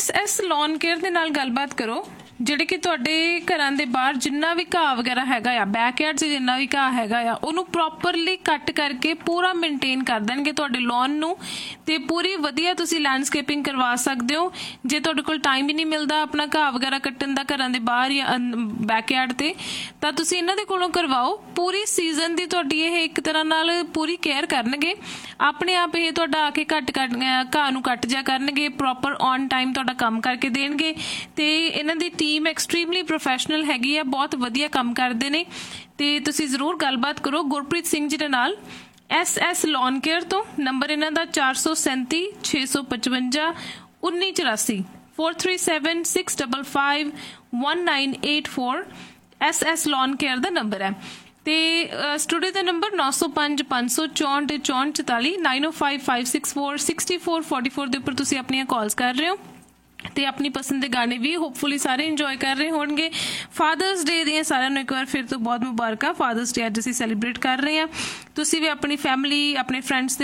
SS lawn care ਦੇ ਨਾਲ ਗੱਲਬਾਤ ਕਰੋ, ਜਿਹੜੇ ਕਿ ਤੁਹਾਡੇ ਘਰਾਂ ਦੇ ਬਾਹਰ ਜਿੰਨਾ ਵੀ ਘਾਹ ਵਗੈਰਾ ਹੈਗਾ ਆ, ਬੈਕਯਾਰਡ 'ਚ ਜਿੰਨਾ ਵੀ ਘਾਹ ਹੈਗਾ ਆ, ਉਹਨੂੰ ਪ੍ਰੋਪਰਲੀ ਕੱਟ ਕਰਕੇ ਪੂਰਾ ਮੇਨਟੇਨ ਕਰ ਦੇਣਗੇ ਤੁਹਾਡੇ ਲੌਨ ਨੂੰ, ਤੇ ਪੂਰੀ ਵਧੀਆ ਤੁਸੀਂ ਲੈਂਡਸਕੇਪਿੰਗ ਕਰਵਾ ਸਕਦੇ ਹੋ। ਜੇ ਤੁਹਾਡੇ ਕੋਲ ਟਾਈਮ ਹੀ ਨਹੀਂ ਮਿਲਦਾ ਆਪਣਾ ਘਾਹ ਵਗੈਰਾ ਕੱਟਣ ਦਾ ਘਰਾਂ ਦੇ ਬਾਹਰ ਜਾਂ ਬੈਕਯਾਰਡ ਤੇ, ਤਾਂ ਤੁਸੀਂ ਇਹਨਾਂ ਦੇ ਕੋਲੋਂ ਕਰਵਾਓ। ਪੂਰੀ ਸੀਜ਼ਨ ਦੀ ਤੁਹਾਡੀ ਇਹ ਇੱਕ ਤਰ੍ਹਾਂ ਨਾਲ ਪੂਰੀ ਕੇਅਰ ਕਰਨਗੇ, ਆਪਣੇ ਆਪ ਇਹ ਤੁਹਾਡਾ ਆ ਕੇ ਘਾਹ ਨੂੰ ਕੱਟ ਜਾ ਕਰਨਗੇ, ਪ੍ਰੋਪਰ ਔਨ ਟਾਈਮ ਤੁਹਾਡਾ ਕੰਮ ਕਰਕੇ ਦੇਣਗੇ। ਤੇ ਇਹਨਾਂ ਦੀ ਟੀਮ ਐਕਸਟ੍ਰੀਮਲੀ ਪ੍ਰੋਫੈਸ਼ਨਲ ਹੈਗੀ ਆ, ਬਹੁਤ ਵਧੀਆ ਕੰਮ ਕਰਦੇ ਨੇ। ਤੇ ਤੁਸੀਂ ਜ਼ਰੂਰ ਗੱਲਬਾਤ ਕਰੋ ਗੁਰਪ੍ਰੀਤ ਸਿੰਘ ਜੀ ਦੇ ਨਾਲ, SS ਲੌਨ ਕੇਅਰ ਤੋਂ। ਨੰਬਰ ਇਹਨਾਂ ਦਾ 437 655 1984 437 655 1984 SS ਲੌਨ ਕੇਅਰ ਦਾ ਨੰਬਰ ਹੈ। ਤੇ ਸਟੂਡੀਓ ਦਾ ਨੰਬਰ 905 564 6444 905 564 6444 ਦੇ ਉੱਪਰ ਤੁਸੀਂ ਆਪਣੀਆਂ ਕਾਲਸ ਕਰ ਰਹੇ ਹੋ ਤੇ ਆਪਣੀ ਪਸੰਦ ਦੇ ਗਾਣੇ ਵੀ ਹੋਪਫੁਲੀ ਸਾਰੇ ਇੰਜੋਏ ਕਰ ਰਹੇ ਹੋਣਗੇ। ਫਾਦਰਸ ਡੇ ਦੀਆਂ ਸਾਰਿਆਂ ਨੂੰ ਇੱਕ ਵਾਰ ਫਿਰ ਤੋਂ ਬਹੁਤ ਮੁਬਾਰਕਾਂ। ਫਾਦਰਸ ਡੇ ਅੱਜ ਅਸੀਂ ਸੈਲੀਬ੍ਰੇਟ ਕਰ ਰਹੇ ਹਾਂ। ਤੁਸੀਂ ਵੀ ਆਪਣੀ ਫੈਮਿਲੀ, ਆਪਣੇ ਫਰੈਂਡਸ ਦੇ